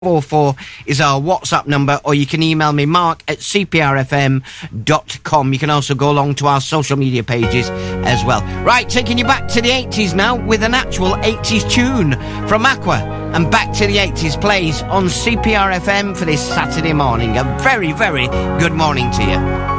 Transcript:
44 is our WhatsApp number, or you can email me, mark@cprfm.com. You can also go along to our social media pages as well. Right, taking you back to the 80s now with an actual 80s tune from Aqua. And Back to the 80s plays on CPRFM for this Saturday morning. A very, very good morning to you.